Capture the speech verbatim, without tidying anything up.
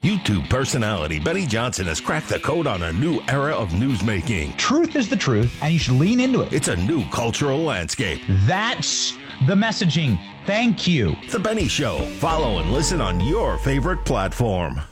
YouTube personality Benny Johnson has cracked the code on a new era of newsmaking. Truth is the truth, and you should lean into it. It's a new cultural landscape. That's the messaging. Thank you. The Benny Show. Follow and listen on your favorite platform.